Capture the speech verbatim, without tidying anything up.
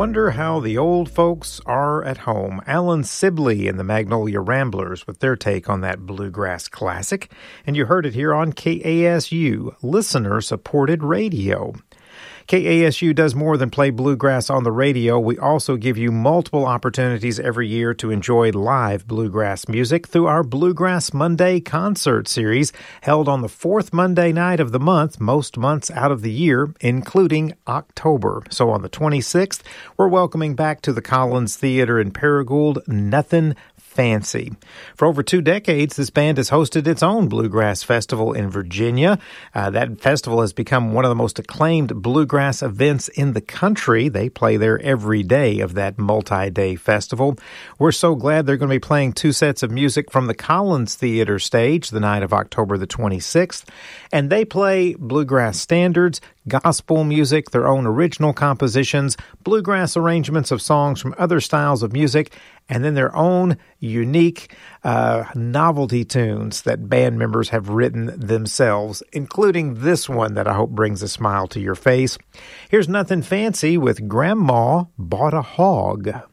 Wonder how the old folks are at home. Alan Sibley and the Magnolia Ramblers with their take on that bluegrass classic. And you heard it here on K A S U, listener-supported radio. K A S U does more than play bluegrass on the radio. We also give you multiple opportunities every year to enjoy live bluegrass music through our Bluegrass Monday concert series held on the fourth Monday night of the month, most months out of the year, including October. So on the twenty-sixth, we're welcoming back to the Collins Theater in Paragould, Nothing Fancy. For over two decades, this band has hosted its own bluegrass festival in Virginia. Uh, that festival has become one of the most acclaimed bluegrass events in the country. They play there every day of that multi-day festival. We're so glad they're going to be playing two sets of music from the Collins Theater stage the night of October the twenty-sixth. And they play bluegrass standards, gospel music, their own original compositions, bluegrass arrangements of songs from other styles of music, and then their own unique uh, novelty tunes that band members have written themselves, including this one that I hope brings a smile to your face. Here's Nothing Fancy with Grandma Bought a Hog.